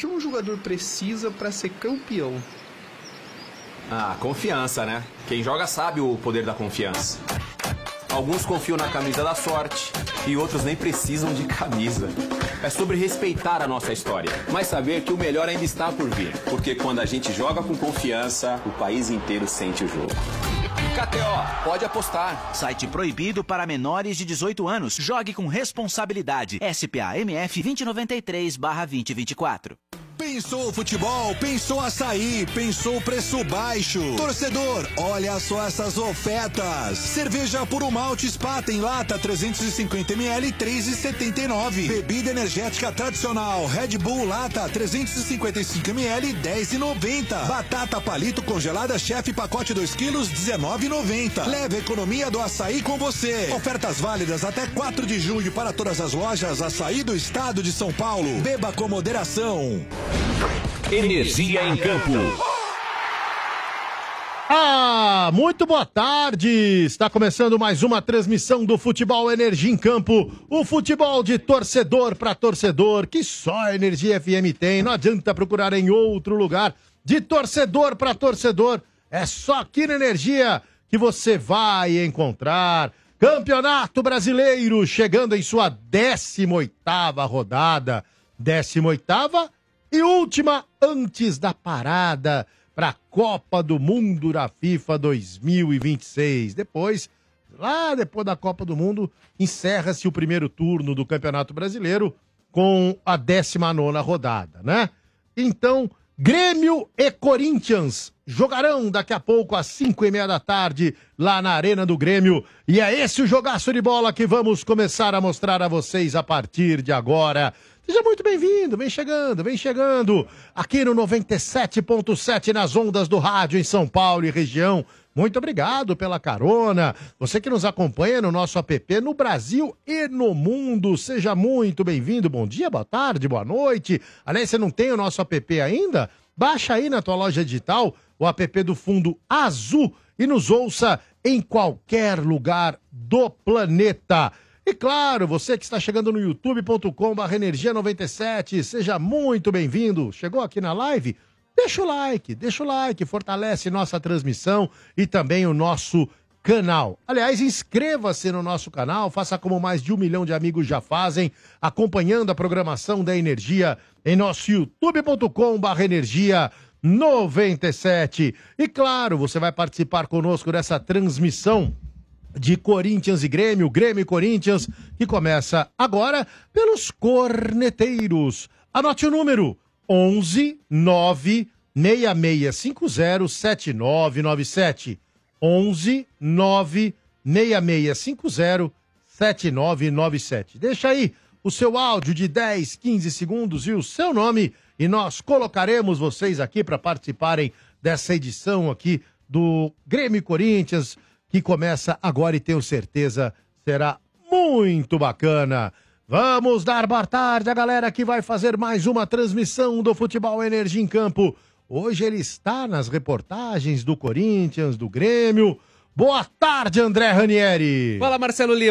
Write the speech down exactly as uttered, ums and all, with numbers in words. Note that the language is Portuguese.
que um jogador precisa para ser campeão? Ah, confiança, né? Quem joga sabe o poder da confiança. Alguns confiam na camisa da sorte e outros nem precisam de camisa. É sobre respeitar a nossa história, mas saber que o melhor ainda está por vir. Porque quando a gente joga com confiança, o país inteiro sente o jogo. K T O, pode apostar. Site proibido para menores de dezoito anos. Jogue com responsabilidade. S P A M F dois zero nove três barra dois zero dois quatro. Pensou futebol, pensou açaí, pensou preço baixo. Torcedor, olha só essas ofertas. Cerveja Puro Malte Spaten lata trezentos e cinquenta mililitros, três reais e setenta e nove centavos. Bebida energética tradicional Red Bull lata trezentos e cinquenta e cinco mililitros, dez reais e noventa centavos. Batata palito congelada Chef pacote dois quilos, dezenove reais e noventa centavos. Leve a economia do açaí com você. Ofertas válidas até quatro de julho para todas as lojas Açaí do Estado de São Paulo. Beba com moderação. Energia em campo. Ah, muito boa tarde! Está começando mais uma transmissão do Futebol Energia em Campo. O futebol de torcedor para torcedor, que só a Energia F M tem. Não adianta procurar em outro lugar. De torcedor para torcedor, é só aqui na Energia que você vai encontrar. Campeonato Brasileiro chegando em sua décima oitava rodada. décima oitava e última antes da parada para a Copa do Mundo da FIFA dois mil e vinte e seis. Depois, lá depois da Copa do Mundo, encerra-se o primeiro turno do Campeonato Brasileiro com a décima nona rodada, né? Então, Grêmio e Corinthians jogarão daqui a pouco às cinco e meia da tarde lá na Arena do Grêmio. E é esse o jogaço de bola que vamos começar a mostrar a vocês a partir de agora. Seja muito bem-vindo, vem chegando, vem chegando, aqui no noventa e sete ponto sete nas ondas do rádio em São Paulo e região. Muito obrigado pela carona, você que nos acompanha no nosso app no Brasil e no mundo, seja muito bem-vindo, bom dia, boa tarde, boa noite. Aliás, você não tem o nosso app ainda? Baixa aí na tua loja digital o app do Fundo Azul e nos ouça em qualquer lugar do planeta. E claro, você que está chegando no youtube ponto com barra energia noventa e sete, seja muito bem-vindo. Chegou aqui na live? Deixa o like, deixa o like, fortalece nossa transmissão e também o nosso canal. Aliás, inscreva-se no nosso canal, faça como mais de um milhão de amigos já fazem, acompanhando a programação da Energia em nosso youtube ponto com barra energia noventa e sete. E claro, você vai participar conosco dessa transmissão de Corinthians e Grêmio, Grêmio e Corinthians, que começa agora pelos corneteiros. Anote o número onze nove seis seis cinco zero sete nove nove sete. onze nove seis seis cinco zero sete nove nove sete. Deixa aí o seu áudio de dez, quinze segundos e o seu nome e nós colocaremos vocês aqui para participarem dessa edição aqui do Grêmio e Corinthians, que começa agora e tenho certeza será muito bacana. Vamos dar boa tarde à galera que vai fazer mais uma transmissão do Futebol Energia em Campo. Hoje ele está nas reportagens do Corinthians, do Grêmio. Boa tarde, André Ranieri. Fala, Marcelo Lima.